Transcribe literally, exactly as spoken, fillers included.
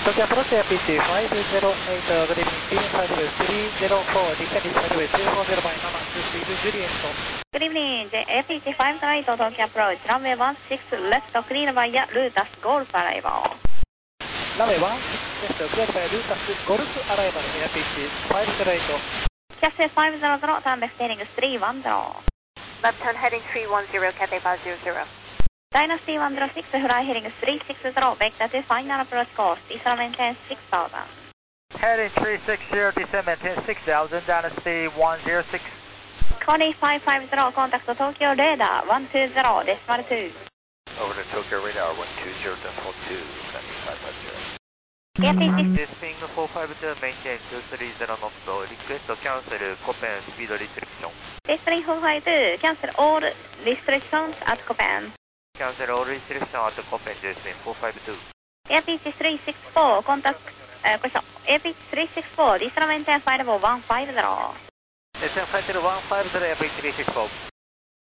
Tokyo Approach Air Pitch five zero eight, good evening, T five three zero four, descending runway two four zero by number two speed Juliet. Good evening, Air Pitch five zero eight, Tokyo Approach, runway one six left, clear via Lutas Golf Arrival. Runway one six left, clear via Lutas Golf Arrival, Air Pitch five zero eight. Cathay five zero zero, turn left heading three one zero. Left turn heading three one zero, Cathay five zero zero. Dynasty one zero six, fly heading three six zero, vector to final approach course, descend maintain six thousand. Heading three six zero, descend maintain six thousand, Dynasty one zero six. Connie five five zero, contact Tokyo radar one two zero, decimal two. Over to Tokyo radar one two zero, decimal two, Sunny five five zero. Air Pitch Disping four five two, maintain two three zero knots, request to cancel Copen speed restriction. Disping four five two, cancel all restrictions at Copen. Cancel all restriction at Copen, Disping four five two. Air Pitch three six four, contact, uh, question, Air Pitch three six four, descend maintain five one five zero. Descend five zero one five zero, Air Pitch three six four.